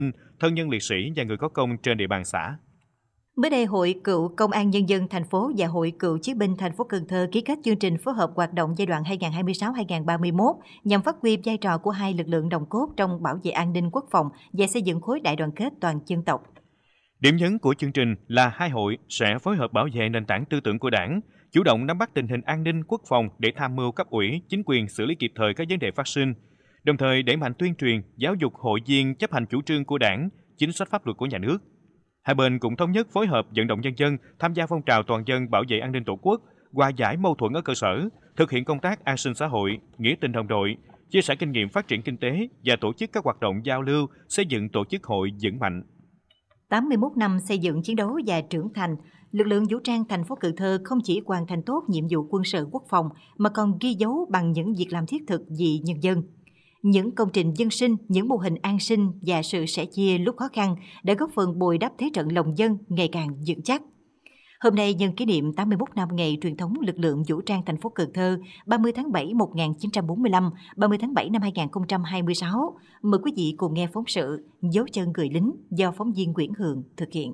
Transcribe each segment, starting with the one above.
thân nhân liệt sĩ và người có công trên địa bàn xã. Mới đây, Hội Cựu Công an Nhân dân thành phố và Hội Cựu Chiến binh thành phố Cần Thơ ký kết chương trình phối hợp hoạt động giai đoạn 2026-2031 nhằm phát huy vai trò của hai lực lượng nòng cốt trong bảo vệ an ninh quốc phòng và xây dựng khối đại đoàn kết toàn dân tộc. Điểm nhấn của chương trình là hai hội sẽ phối hợp bảo vệ nền tảng tư tưởng của Đảng, chủ động nắm bắt tình hình an ninh quốc phòng để tham mưu cấp ủy, chính quyền xử lý kịp thời các vấn đề phát sinh, đồng thời đẩy mạnh tuyên truyền, giáo dục hội viên chấp hành chủ trương của Đảng, chính sách pháp luật của nhà nước. Hai bên cũng thống nhất phối hợp vận động nhân dân tham gia phong trào toàn dân bảo vệ an ninh Tổ quốc, hòa giải mâu thuẫn ở cơ sở, thực hiện công tác an sinh xã hội, nghĩa tình đồng đội, chia sẻ kinh nghiệm phát triển kinh tế và tổ chức các hoạt động giao lưu, xây dựng tổ chức hội vững mạnh. 81 năm xây dựng, chiến đấu và trưởng thành, lực lượng vũ trang thành phố Cần Thơ không chỉ hoàn thành tốt nhiệm vụ quân sự quốc phòng mà còn ghi dấu bằng những việc làm thiết thực vì nhân dân. Những công trình dân sinh, những mô hình an sinh và sự sẻ chia lúc khó khăn đã góp phần bồi đắp thế trận lòng dân ngày càng vững chắc. Hôm nay nhân kỷ niệm 81 năm ngày truyền thống lực lượng vũ trang thành phố Cần Thơ 30 tháng 7 1945, 30 tháng 7 năm 2026, mời quý vị cùng nghe phóng sự Dấu chân người lính do phóng viên Nguyễn Hường thực hiện.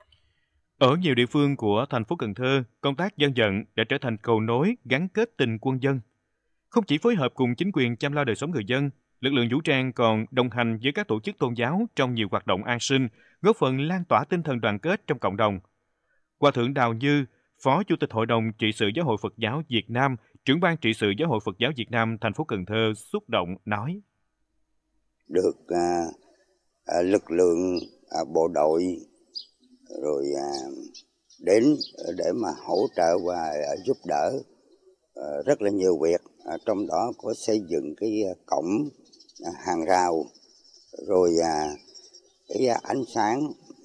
Ở nhiều địa phương của thành phố Cần Thơ, công tác dân vận đã trở thành cầu nối gắn kết tình quân dân. Không chỉ phối hợp cùng chính quyền chăm lo đời sống người dân, lực lượng vũ trang còn đồng hành với các tổ chức tôn giáo trong nhiều hoạt động an sinh, góp phần lan tỏa tinh thần đoàn kết trong cộng đồng. Hòa thượng Đào Như, Phó Chủ tịch Hội đồng trị sự Giáo hội Phật giáo Việt Nam, trưởng ban trị sự Giáo hội Phật giáo Việt Nam thành phố Cần Thơ xúc động nói: Được lực lượng bộ đội rồi đến để mà hỗ trợ và giúp đỡ rất là nhiều việc, trong đó có xây dựng cái cổng hàng rào, rồi cái ánh sáng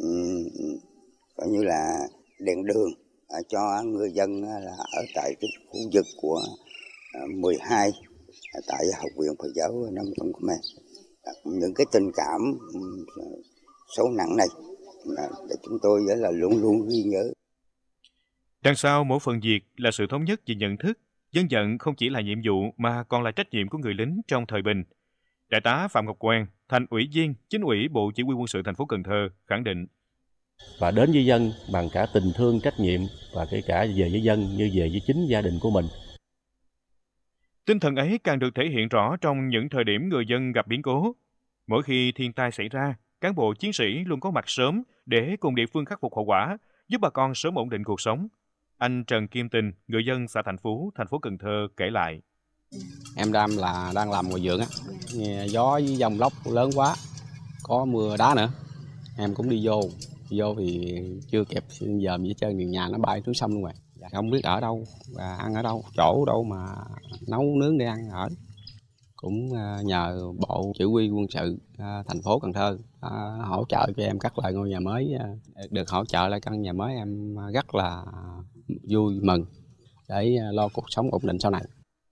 coi như là đèn đường cho người dân là ở tại cái khu vực của 12 tại Học viện Phật giáo Nam Tông của mình. Những cái tình cảm sâu nặng này để chúng tôi là luôn luôn ghi nhớ. Đằng sau mỗi phần việc là sự thống nhất về nhận thức, dân vận không chỉ là nhiệm vụ mà còn là trách nhiệm của người lính trong thời bình. Đại tá Phạm Ngọc Quang, Thành ủy viên, Chính ủy Bộ Chỉ huy Quân sự thành phố Cần Thơ khẳng định: và đến với dân bằng cả tình thương, trách nhiệm và kể cả về với dân như về với chính gia đình của mình. Tinh thần ấy càng được thể hiện rõ trong những thời điểm người dân gặp biến cố. Mỗi khi thiên tai xảy ra, cán bộ chiến sĩ luôn có mặt sớm để cùng địa phương khắc phục hậu quả, giúp bà con sớm ổn định cuộc sống. Anh Trần Kim Tình, người dân xã Thành phố Cần Thơ kể lại: Em đang làm ngoài vườn á, gió với dông lốc lớn quá, có mưa đá nữa, em cũng đi vô thì chưa kịp dòm gì hết trơn, nhà nó bay xuống sông luôn rồi. Không biết ở đâu và ăn ở đâu, chỗ đâu mà nấu nướng để ăn ở. Cũng nhờ Bộ Chỉ huy Quân sự thành phố Cần Thơ hỗ trợ cho em cắt lại ngôi nhà mới, được hỗ trợ lại căn nhà mới, em rất là vui mừng để lo cuộc sống ổn định sau này.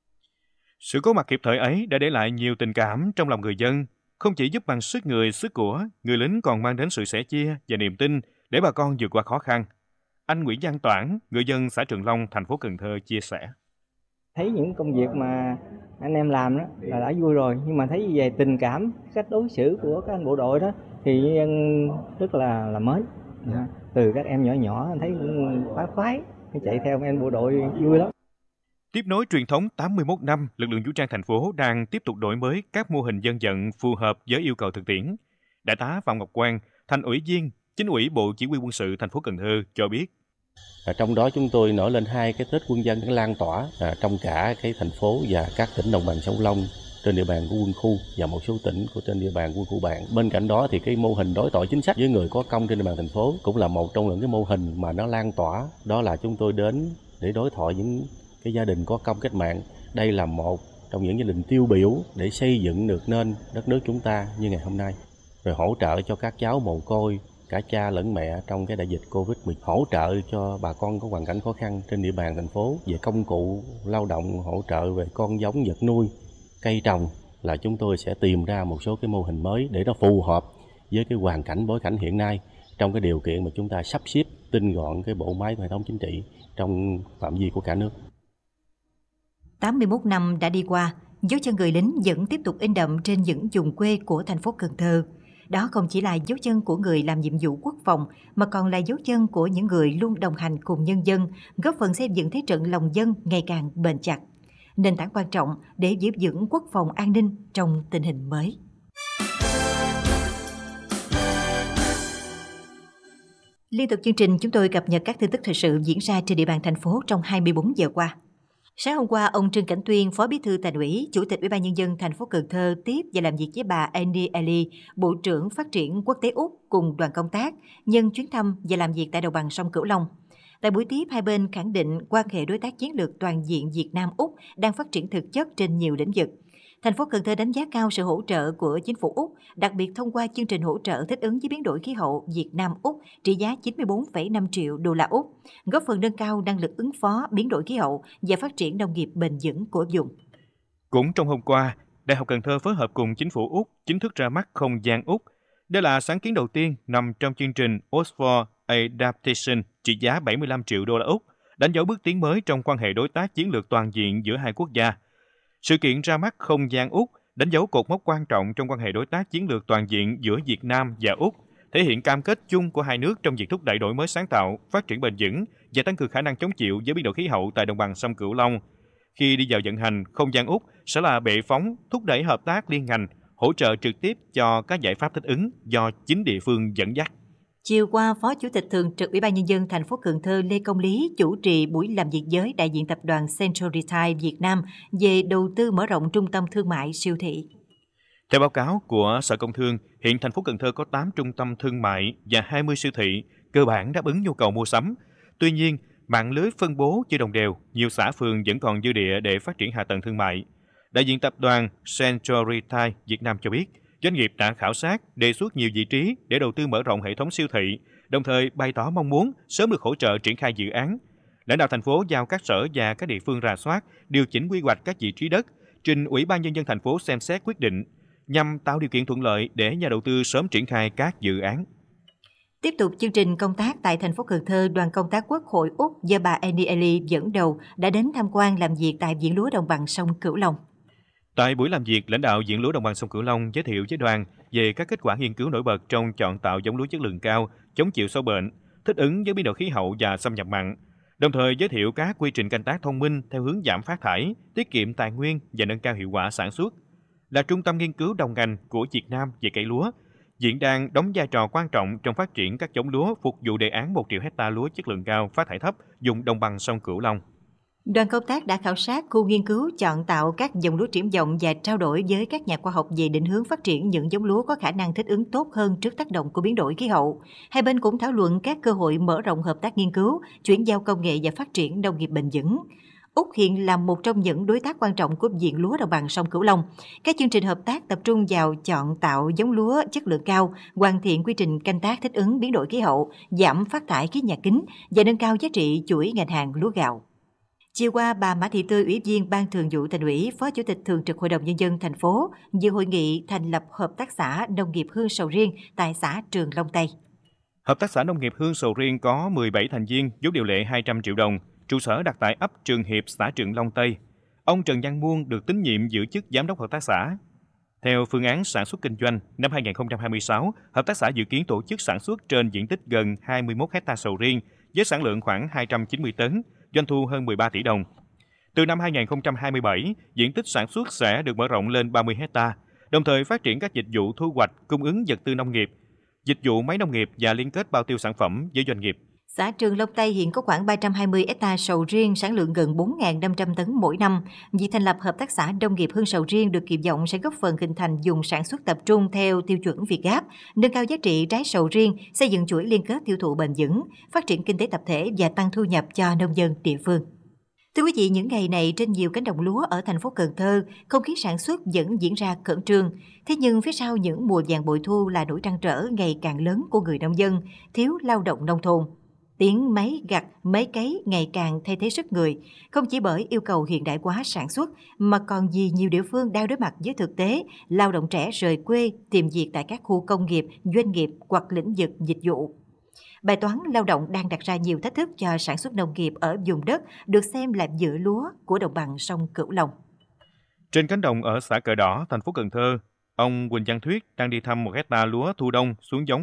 Sự có mặt kịp thời ấy đã để lại nhiều tình cảm trong lòng người dân. Không chỉ giúp bằng sức người, sức của, người lính còn mang đến sự sẻ chia và niềm tin để bà con vượt qua khó khăn. Anh Nguyễn Văn Toản, người dân xã Trường Long, thành phố Cần Thơ chia sẻ: Thấy những công việc mà anh em làm đó là đã vui rồi, nhưng mà thấy về tình cảm, cách đối xử của các anh bộ đội đó thì rất là mới. Từ các em nhỏ nhỏ thấy cũng khoái, chạy theo anh bộ đội vui lắm. Tiếp nối truyền thống 81 năm, lực lượng vũ trang thành phố đang tiếp tục đổi mới các mô hình dân vận phù hợp với yêu cầu thực tiễn. Đại tá Phạm Ngọc Quang, Thành ủy viên, Chính ủy Bộ Chỉ huy Quân sự thành phố Cần Thơ cho biết: trong đó chúng tôi nổi lên hai cái Tết quân dân lan tỏa trong cả cái thành phố và các tỉnh đồng bằng sông Long trên địa bàn của quân khu và một số tỉnh của trên địa bàn quân khu bạn. Bên cạnh đó thì cái mô hình đối thoại chính sách với người có công trên địa bàn thành phố cũng là một trong những cái mô hình mà nó lan tỏa. Đó là chúng tôi đến để đối thoại những cái gia đình có công cách mạng. Đây là một trong những gia đình tiêu biểu để xây dựng được nên đất nước chúng ta như ngày hôm nay. Rồi hỗ trợ cho các cháu mồ côi, cả cha lẫn mẹ trong cái đại dịch Covid-19, hỗ trợ cho bà con có hoàn cảnh khó khăn trên địa bàn thành phố về công cụ lao động, hỗ trợ về con giống vật nuôi, cây trồng, là chúng tôi sẽ tìm ra một số cái mô hình mới để nó phù hợp với cái hoàn cảnh bối cảnh hiện nay trong cái điều kiện mà chúng ta sắp xếp tinh gọn cái bộ máy hệ thống chính trị trong phạm vi của cả nước. 81 năm đã đi qua, dấu chân người lính vẫn tiếp tục in đậm trên những vùng quê của thành phố Cần Thơ. Đó không chỉ là dấu chân của người làm nhiệm vụ quốc phòng, mà còn là dấu chân của những người luôn đồng hành cùng nhân dân, góp phần xây dựng thế trận lòng dân ngày càng bền chặt. Nền tảng quan trọng để giữ vững quốc phòng an ninh trong tình hình mới. Liên tục chương trình, chúng tôi cập nhật các tin tức thời sự diễn ra trên địa bàn thành phố trong 24 giờ qua. Sáng hôm qua, ông Trương Cảnh Tuyên, Phó Bí thư Thành ủy, Chủ tịch Ủy ban Nhân dân thành phố Cần Thơ tiếp và làm việc với bà Annie Ely, Bộ trưởng Phát triển Quốc tế Úc cùng đoàn công tác nhân chuyến thăm và làm việc tại đồng bằng sông Cửu Long. Tại buổi tiếp, hai bên khẳng định quan hệ đối tác chiến lược toàn diện Việt Nam-Úc đang phát triển thực chất trên nhiều lĩnh vực. Thành phố Cần Thơ đánh giá cao sự hỗ trợ của chính phủ Úc, đặc biệt thông qua chương trình hỗ trợ thích ứng với biến đổi khí hậu Việt Nam-Úc trị giá 94,5 triệu đô la Úc, góp phần nâng cao năng lực ứng phó biến đổi khí hậu và phát triển nông nghiệp bền vững của vùng. Cũng trong hôm qua, Đại học Cần Thơ phối hợp cùng chính phủ Úc chính thức ra mắt không gian Úc. Đây là sáng kiến đầu tiên nằm trong chương trình Oxford Adaptation trị giá 75 triệu đô la Úc, đánh dấu bước tiến mới trong quan hệ đối tác chiến lược toàn diện giữa hai quốc gia. Sự kiện ra mắt không gian Úc đánh dấu cột mốc quan trọng trong quan hệ đối tác chiến lược toàn diện giữa Việt Nam và Úc, thể hiện cam kết chung của hai nước trong việc thúc đẩy đổi mới sáng tạo, phát triển bền vững và tăng cường khả năng chống chịu với biến đổi khí hậu tại đồng bằng sông Cửu Long. Khi đi vào vận hành, không gian Úc sẽ là bệ phóng thúc đẩy hợp tác liên ngành, hỗ trợ trực tiếp cho các giải pháp thích ứng do chính địa phương dẫn dắt. Chiều qua, Phó Chủ tịch Thường trực Ủy ban Nhân dân thành phố Cần Thơ Lê Công Lý chủ trì buổi làm việc với đại diện tập đoàn Central Retail Việt Nam về đầu tư mở rộng trung tâm thương mại siêu thị. Theo báo cáo của Sở Công Thương, hiện thành phố Cần Thơ có 8 trung tâm thương mại và 20 siêu thị, cơ bản đáp ứng nhu cầu mua sắm. Tuy nhiên, mạng lưới phân bố chưa đồng đều, nhiều xã phường vẫn còn dư địa để phát triển hạ tầng thương mại. Đại diện tập đoàn Central Retail Việt Nam cho biết, doanh nghiệp đã khảo sát, đề xuất nhiều vị trí để đầu tư mở rộng hệ thống siêu thị, đồng thời bày tỏ mong muốn sớm được hỗ trợ triển khai dự án. Lãnh đạo thành phố giao các sở và các địa phương rà soát, điều chỉnh quy hoạch các vị trí đất, trình Ủy ban Nhân dân thành phố xem xét quyết định, nhằm tạo điều kiện thuận lợi để nhà đầu tư sớm triển khai các dự án. Tiếp tục chương trình công tác tại thành phố Cần Thơ, đoàn công tác Quốc hội Úc do bà Annie Ely dẫn đầu đã đến tham quan làm việc tại Viện Lúa Đồng bằng sông Cửu Long. Tại buổi làm việc, lãnh đạo Viện Lúa Đồng bằng sông Cửu Long giới thiệu với đoàn về các kết quả nghiên cứu nổi bật trong chọn tạo giống lúa chất lượng cao, chống chịu sâu bệnh, thích ứng với biến đổi khí hậu và xâm nhập mặn. Đồng thời giới thiệu các quy trình canh tác thông minh theo hướng giảm phát thải, tiết kiệm tài nguyên và nâng cao hiệu quả sản xuất. Là trung tâm nghiên cứu đầu ngành của Việt Nam về cây lúa, Viện đang đóng vai trò quan trọng trong phát triển các giống lúa phục vụ đề án 1 triệu hectare lúa chất lượng cao, phát thải thấp vùng đồng bằng sông Cửu Long. Đoàn công tác đã khảo sát khu nghiên cứu chọn tạo các dòng lúa triển vọng và trao đổi với các nhà khoa học về định hướng phát triển những giống lúa có khả năng thích ứng tốt hơn trước tác động của biến đổi khí hậu. Hai bên cũng thảo luận các cơ hội mở rộng hợp tác nghiên cứu, chuyển giao công nghệ và phát triển nông nghiệp bền vững. Úc hiện là một trong những đối tác quan trọng của Viện Lúa Đồng bằng sông Cửu Long. Các chương trình hợp tác tập trung vào chọn tạo giống lúa chất lượng cao, hoàn thiện quy trình canh tác thích ứng biến đổi khí hậu, giảm phát thải khí nhà kính và nâng cao giá trị chuỗi ngành hàng lúa gạo. Chiều qua, bà Mã Thị Tươi, Ủy viên Ban Thường vụ Thành ủy, Phó Chủ tịch Thường trực Hội đồng Nhân dân thành phố, dự hội nghị thành lập Hợp tác xã Nông nghiệp Hương Sầu Riêng tại xã Trường Long Tây. Hợp tác xã Nông nghiệp Hương Sầu Riêng có 17 thành viên, vốn điều lệ 200 triệu đồng, trụ sở đặt tại ấp Trường Hiệp, xã Trường Long Tây. Ông Trần Văn Muôn được tín nhiệm giữ chức giám đốc hợp tác xã. Theo phương án sản xuất kinh doanh, năm 2026, hợp tác xã dự kiến tổ chức sản xuất trên diện tích gần 21 hectare sầu riêng với sản lượng khoảng 290 tấn, doanh thu hơn 13 tỷ đồng. Từ năm 2027, diện tích sản xuất sẽ được mở rộng lên 30 hectare, đồng thời phát triển các dịch vụ thu hoạch, cung ứng vật tư nông nghiệp, dịch vụ máy nông nghiệp và liên kết bao tiêu sản phẩm với doanh nghiệp. Xã Trường Long Tây hiện có khoảng 320 hectare sầu riêng, sản lượng gần 4.500 tấn mỗi năm. Việc thành lập Hợp tác xã Nông nghiệp Hương Sầu Riêng được kỳ vọng sẽ góp phần hình thành vùng sản xuất tập trung theo tiêu chuẩn Việt Gáp, nâng cao giá trị trái sầu riêng, xây dựng chuỗi liên kết tiêu thụ bền vững, phát triển kinh tế tập thể và tăng thu nhập cho nông dân địa phương. Thưa quý vị, những ngày này trên nhiều cánh đồng lúa ở thành phố Cần Thơ, không khí sản xuất vẫn diễn ra khẩn trương. Thế nhưng phía sau những mùa vàng bội thu là nỗi trăn trở ngày càng lớn của người nông dân, thiếu lao động nông thôn. Tiếng máy gặt, máy cấy ngày càng thay thế sức người, không chỉ bởi yêu cầu hiện đại hóa sản xuất, mà còn vì nhiều địa phương đang đối mặt với thực tế, lao động trẻ rời quê tìm việc tại các khu công nghiệp, doanh nghiệp hoặc lĩnh vực dịch vụ. Bài toán lao động đang đặt ra nhiều thách thức cho sản xuất nông nghiệp ở vùng đất được xem là vựa lúa của đồng bằng sông Cửu Long. Trên cánh đồng ở xã Cờ Đỏ, thành phố Cần Thơ, Ông Quỳnh Văn Thuyết đang đi thăm một hecta lúa thu đông xuống giống